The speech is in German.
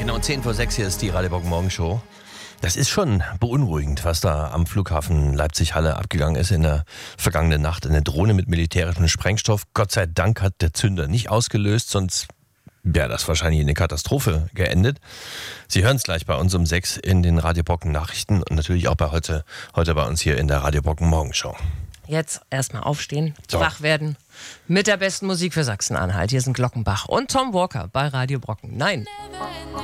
Genau, 10 vor 6 hier ist die Radio Brocken Morgenshow. Das ist schon beunruhigend, was da am Flughafen Leipzig-Halle abgegangen ist in der vergangenen Nacht. Eine Drohne mit militärischem Sprengstoff. Gott sei Dank hat der Zünder nicht ausgelöst, sonst wäre das wahrscheinlich in eine Katastrophe geendet. Sie hören es gleich bei uns um 6 in den Radio Brocken Nachrichten und natürlich auch heute bei uns hier in der Radio Brocken Morgenshow. Jetzt erstmal aufstehen, so. Wach werden mit der besten Musik für Sachsen-Anhalt. Hier sind Glockenbach und Tom Walker bei Radio Brocken. Nein.